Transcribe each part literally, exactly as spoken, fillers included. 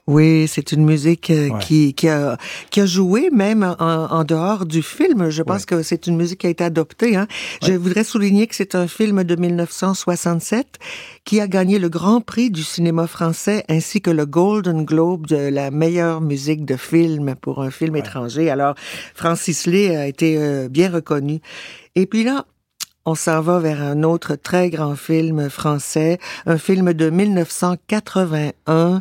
Oui, c'est une musique euh, Ouais. qui, qui, a, qui a joué même en, en dehors du film. Je pense Ouais. que c'est une musique qui a été adoptée. Hein. Ouais. Je voudrais souligner que c'est un film de mille neuf cent soixante-sept qui a gagné le Grand Prix du cinéma français ainsi que le Golden Globe de la meilleure musique de film pour un film Ouais. étranger. Alors, Francis Lay a été euh, bien reconnu. Et puis là, on s'en va vers un autre très grand film français, un film de mille neuf cent quatre-vingt-un,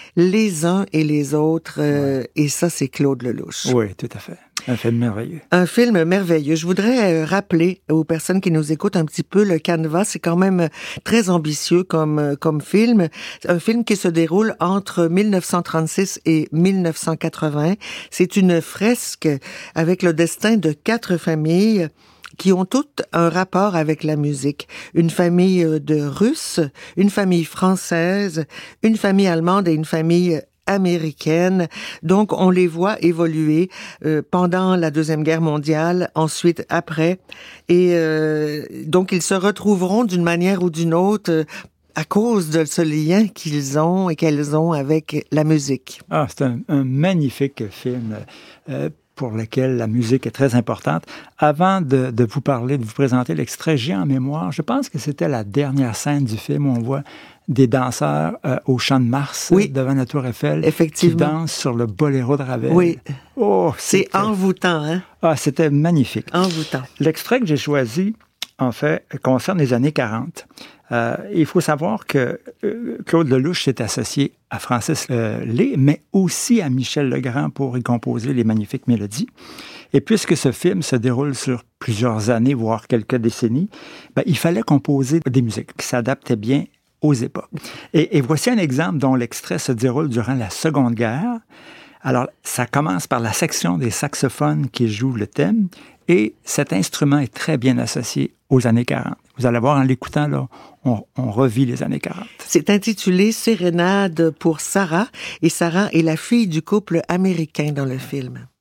Les uns et les autres, euh, et ça, c'est Claude Lelouch. Oui, tout à fait. Un film merveilleux. Un film merveilleux. Je voudrais euh, rappeler aux personnes qui nous écoutent un petit peu le canevas. C'est quand même très ambitieux comme euh, comme film. Un film qui se déroule entre mille neuf cent trente-six et mille neuf cent quatre-vingts. C'est une fresque avec le destin de quatre familles qui ont toutes un rapport avec la musique. Une famille de Russes, une famille française, une famille allemande et une famille américaine. Donc, on les voit évoluer euh, pendant la Deuxième Guerre mondiale, ensuite après. Et euh, donc, ils se retrouveront d'une manière ou d'une autre euh, à cause de ce lien qu'ils ont et qu'elles ont avec la musique. Ah, c'est un, un magnifique film euh, pour lequel la musique est très importante. Avant de, de vous parler, de vous présenter l'extrait, j'ai en mémoire, je pense que c'était la dernière scène du film où on voit des danseurs euh, au Champ de Mars, oui, devant la Tour Eiffel, effectivement, qui dansent sur le boléro de Ravel. Oui. Oh, c'est envoûtant, hein? Ah, c'était magnifique. Envoûtant. L'extrait que j'ai choisi, en fait, concerne les années quarante. Euh, il faut savoir que euh, Claude Lelouch s'est associé à Francis euh, Lay, mais aussi à Michel Legrand pour y composer les magnifiques mélodies. Et puisque ce film se déroule sur plusieurs années, voire quelques décennies, ben, il fallait composer des musiques qui s'adaptaient bien aux époques. Et, et voici un exemple dont l'extrait se déroule durant la Seconde Guerre. Alors, ça commence par la section des saxophones qui joue le thème, et cet instrument est très bien associé aux années quarante. Vous allez voir, en l'écoutant, là, on, on revit les années quarante. C'est intitulé Sérénade pour Sarah, et Sarah est la fille du couple américain dans le film.